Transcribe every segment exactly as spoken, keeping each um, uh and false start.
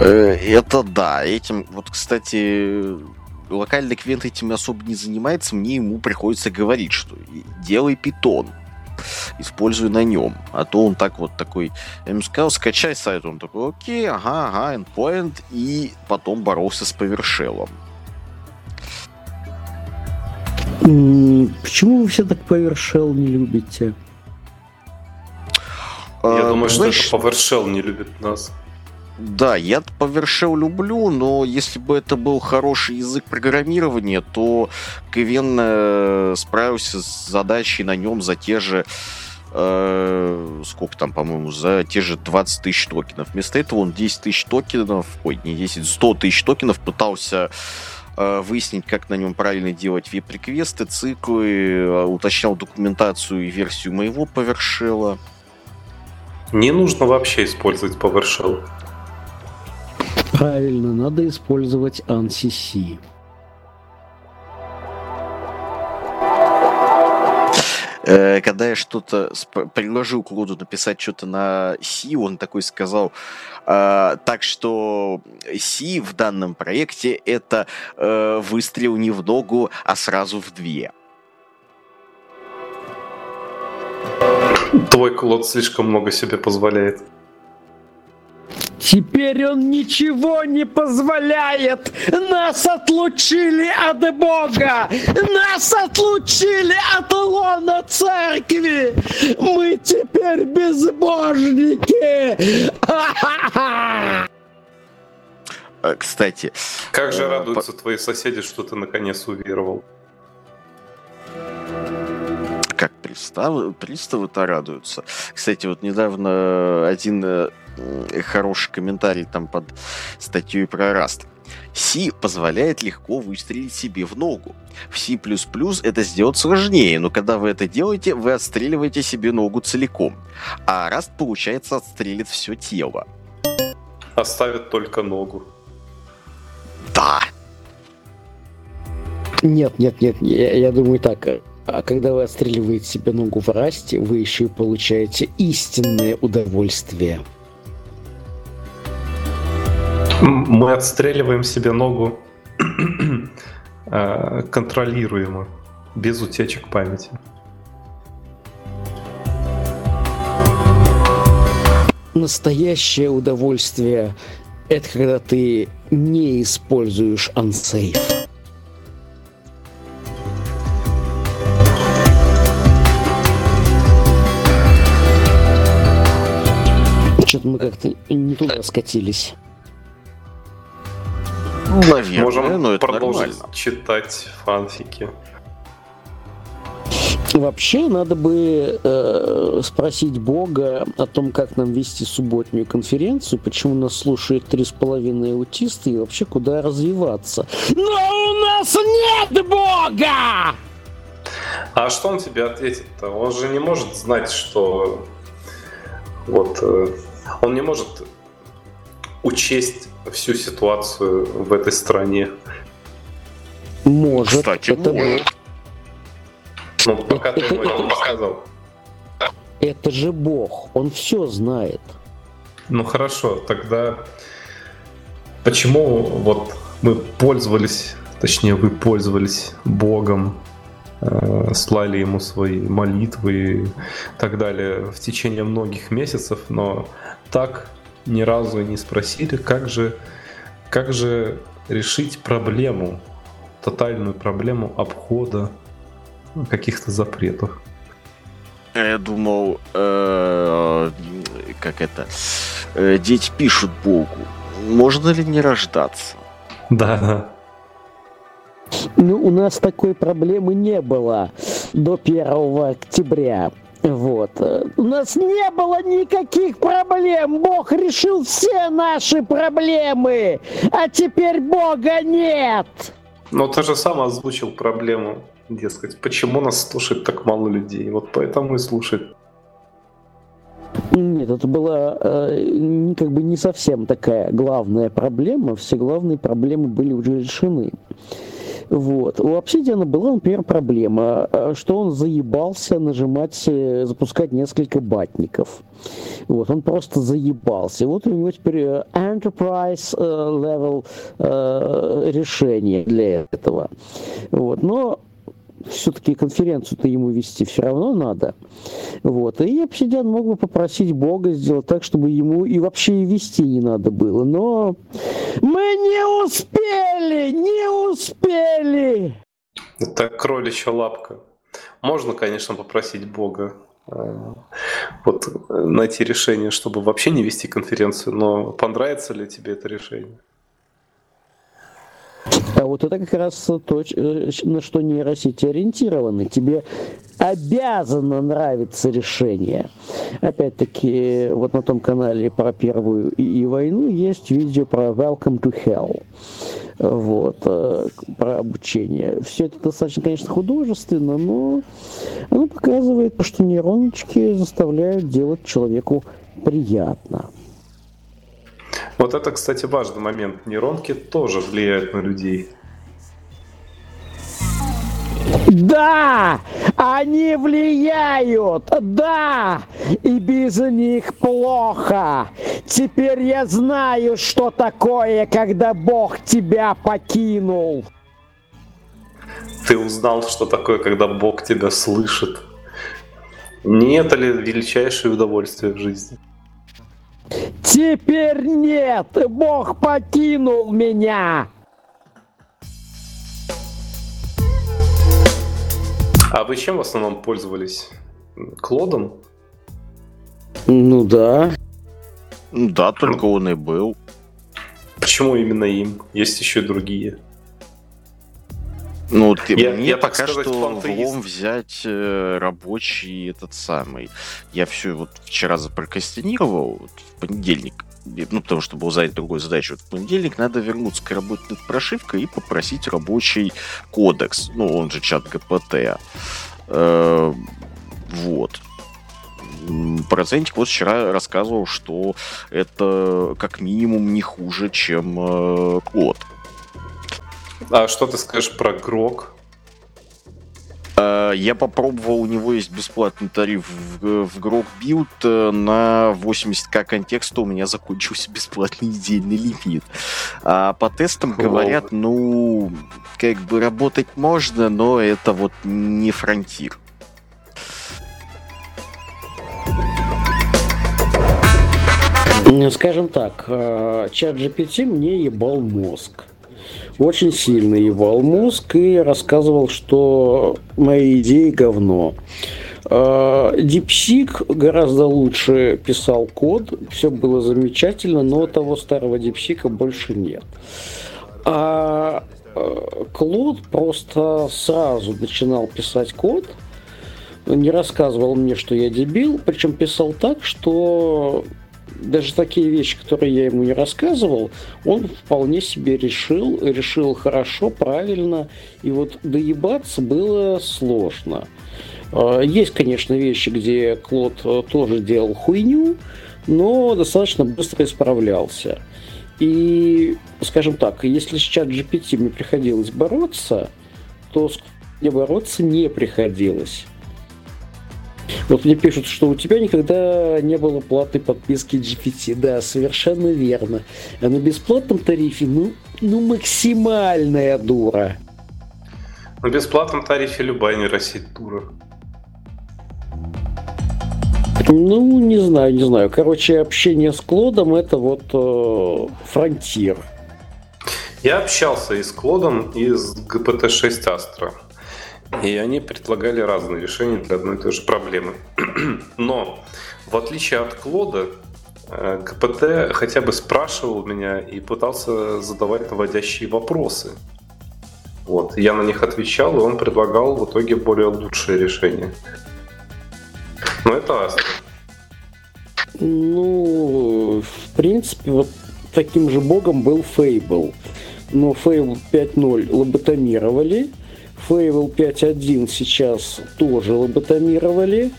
Это да. Этим, вот, кстати, локальный Квент этим особо не занимается. Мне ему приходится говорить, что делай питон, используй на нем. А то он так вот такой, я ему сказал, скачай сайт. Он такой, окей, ага, ага, endpoint. И потом боролся с PowerShell. Почему вы все так PowerShell не любите? Я а, думаю, знаешь, что это PowerShell не любит нас. Да, я PowerShell люблю, но если бы это был хороший язык программирования, то Квен э, справился с задачей на нем за те же, э, сколько там, по-моему, за те же двадцать тысяч токенов. Вместо этого он десять тысяч токенов, ой, не десять, сто тысяч токенов пытался э, выяснить, как на нем правильно делать веб-реквесты, циклы, э, уточнял документацию и версию моего PowerShell. Не нужно вообще использовать PowerShell. Правильно, надо использовать ANSYS. Когда я что-то сп- предложил Клоду написать что-то на C, он такой сказал, э, так что C в данном проекте это э, выстрел не в ногу, а сразу в две. Твой Клод слишком много себе позволяет. Теперь он ничего не позволяет! Нас отлучили от Бога! Нас отлучили от лона церкви! Мы теперь безбожники! Кстати... Как же радуются по... твои соседи, что ты наконец уверовал? Как приставы, приставы-то радуются. Кстати, вот недавно один хороший комментарий там под статьей про Rust. C позволяет легко выстрелить себе в ногу. В C++ это сделать сложнее, но когда вы это делаете, вы отстреливаете себе ногу целиком. А Rust, получается, отстрелит все тело. Оставит только ногу. Да. Нет, нет, нет, я, я думаю так. А когда вы отстреливаете себе ногу в Расте, вы еще и получаете истинное удовольствие. Мы отстреливаем себе ногу контролируемо, без утечек памяти. Настоящее удовольствие — это когда ты не используешь unsafe. Что-то мы как-то не туда скатились. Наверное, можем но это продолжить нормально. Читать фанфики. Вообще, надо бы э, спросить Бога о том, как нам вести субботнюю конференцию, почему нас слушают три с половиной аутиста и вообще куда развиваться. Но у нас нет Бога! А что он тебе ответит-то? Он же не может знать, что... Вот... Э, он не может учесть всю ситуацию в этой стране. Может. Кстати, это может. Бог. Ну, пока ты Это- ему это это- не сказал. Это же Бог, он все знает. Ну хорошо, тогда почему вот мы пользовались, точнее вы пользовались Богом, э, слали ему свои молитвы и так далее в течение многих месяцев, но так ни разу не спросили, как же, как же решить проблему, тотальную проблему обхода каких-то запретов. Я думал, э, как это, э, дети пишут Богу, можно ли не рождаться? Да, да. Ну, у нас такой проблемы не было до первого октября. Вот. У нас не было никаких проблем. Бог решил все наши проблемы. А теперь Бога нет. Но ты же сам озвучил проблему, дескать, почему нас слушает так мало людей. Вот поэтому и слушает. Нет, это была э, как бы не совсем такая главная проблема. Все главные проблемы были уже решены. Вот. У Obsidian была, например, проблема, что он заебался нажимать, запускать несколько батников. Вот, он просто заебался. И вот у него теперь Enterprise level решение для этого. Вот. Но все-таки конференцию-то ему вести все равно надо. Вот. И Obsidian мог бы попросить Бога сделать так, чтобы ему и вообще и вести не надо было. Но мы не успели! Не успели! Это кроличья лапка. Можно, конечно, попросить Бога вот найти решение, чтобы вообще не вести конференцию, но понравится ли тебе это решение? А вот это как раз то, на что нейросети ориентированы. Тебе обязано нравиться решение. Опять-таки, вот на том канале про Первую и, и войну есть видео про Welcome to Hell. Вот, про обучение. Все это достаточно, конечно, художественно, но оно показывает, что нейроночки заставляют делать человеку приятно. Вот это, кстати, важный момент. Нейронки тоже влияют на людей. Да, они влияют, да, и без них плохо. Теперь я знаю, что такое, когда Бог тебя покинул. Ты узнал, что такое, когда Бог тебя слышит. Не это ли величайшее удовольствие в жизни? Теперь нет, Бог покинул меня. А вы чем в основном пользовались? Клодом? Ну да. Да, только он и был. Почему именно им? Есть еще и другие. Ну, ты, я, мне я, пока так сказать, что пантеист. влом взять э, рабочий этот самый. Я все вот вчера запрокрастинировал, вот, в понедельник, ну, потому что был занят другой задачей. Вот в понедельник надо вернуться к работе над прошивкой и попросить рабочий кодекс, ну, он же чат джи пи ти. Э, вот. Процентик вот вчера рассказывал, что это как минимум не хуже, чем э, код. А что ты скажешь про Грок? Я попробовал, у него есть бесплатный тариф в, в Grok Build на восемьдесят тысяч контекста, у меня закончился бесплатный недельный лимит. А по тестам говорят, ну, как бы работать можно, но это вот не фронтир. Скажем так, чат джи пи ти мне ебал мозг. Очень сильно ебал мозг и рассказывал, что мои идеи говно. DeepSeek гораздо лучше писал код, все было замечательно, но того старого DeepSeek больше нет. А Клод просто сразу начинал писать код, не рассказывал мне, что я дебил, причем писал так, что даже такие вещи, которые я ему не рассказывал, он вполне себе решил, решил хорошо, правильно, и вот доебаться было сложно. Есть, конечно, вещи, где Клод тоже делал хуйню, но достаточно быстро исправлялся. И, скажем так, если с чат джи пи ти мне приходилось бороться, то с мне бороться не приходилось. Вот мне пишут, что у тебя никогда не было платной подписки джи пи ти. Да, совершенно верно. А на бесплатном тарифе, ну, ну максимальная дура. На бесплатном тарифе любая нейросеть дура. Ну, не знаю, не знаю. Короче, общение с Клодом — это вот э, фронтир. Я общался и с Клодом, и с джи пи ти шесть Astra. И они предлагали разные решения для одной и той же проблемы. Но, в отличие от Клода, джи пи ти хотя бы спрашивал меня и пытался задавать наводящие вопросы. Вот. Я на них отвечал, и он предлагал в итоге более лучшее решение. Но это Astra. Ну, в принципе, вот таким же богом был Fable. Но Fable пять ноль лоботомировали. Fable пять один сейчас тоже лоботомировали.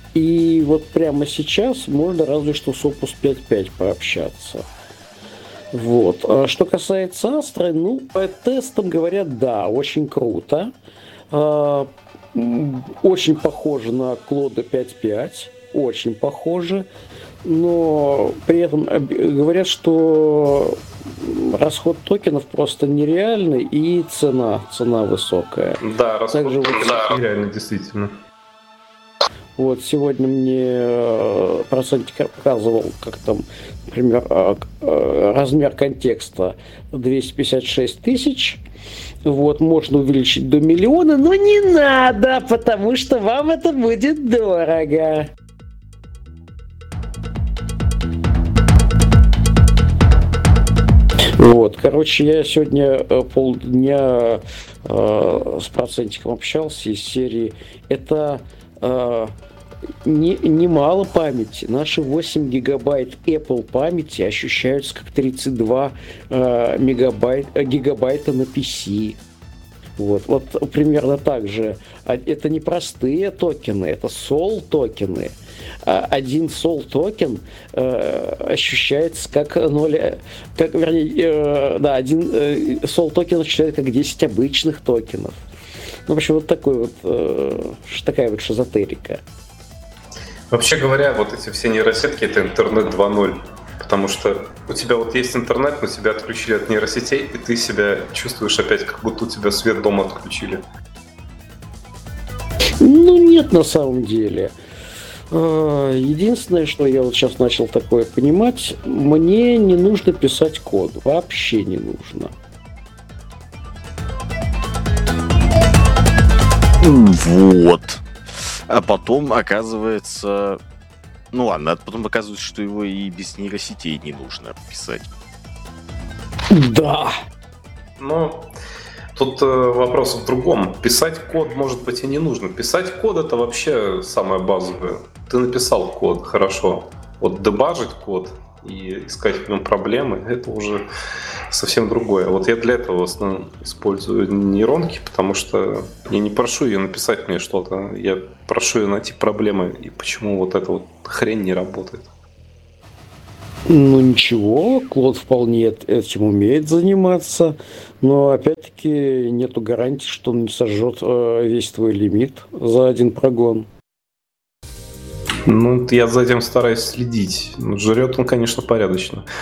И вот прямо сейчас можно разве что с Opus пять пять пообщаться. Вот. А что касается Астры, ну, по тестам говорят, да, очень круто. А, очень похоже на Клода пять пять. Очень похоже. Но при этом говорят, что расход токенов просто нереальный и цена, цена высокая. Да, расход Также токенов вот, нереально, действительно. Вот сегодня мне процентик показывал, как там, например, размер контекста двести пятьдесят шесть тысяч. Вот, можно увеличить до миллиона, но не надо, потому что вам это будет дорого. Вот, короче, я сегодня полдня э, с процентиком общался из серии. Это э, не, немало памяти. Наши восемь гигабайт Apple памяти ощущаются как тридцать два э, мегабайт, э, гигабайта на пи си. Вот, вот примерно так же. Это не простые токены, это сол токены. Один сол токен э, ощущается как ноль, как, вернее, э, да, один э, сол токен ощущается как десять обычных токенов. Ну, в общем, вот такой вот, э, такая вот шизотерика. Вообще говоря, вот эти все нейросетки — это интернет два ноль. Потому что у тебя вот есть интернет, но тебя отключили от нейросетей, и ты себя чувствуешь опять, как будто у тебя свет дома отключили. Ну, нет, на самом деле. Единственное, что я вот сейчас начал такое понимать, мне не нужно писать код. Вообще не нужно. Вот. А потом оказывается... Ну ладно, а потом оказывается, что его и без нейросетей не нужно писать. Да. Но тут э, вопрос в другом. Писать код, может быть, и не нужно. Писать код — это вообще самое базовое. Ты написал код, хорошо. Вот дебажить код и искать в нем проблемы — это уже совсем другое. Вот я для этого в основном использую нейронки, потому что я не прошу ее написать мне что-то, я прошу ее найти проблемы и почему вот эта вот хрень не работает. Ну ничего, Клод вполне этим умеет заниматься, но опять-таки нету гарантии, что он не сожжет весь твой лимит за один прогон. Ну, я за этим стараюсь следить. Жрет он, конечно, порядочно.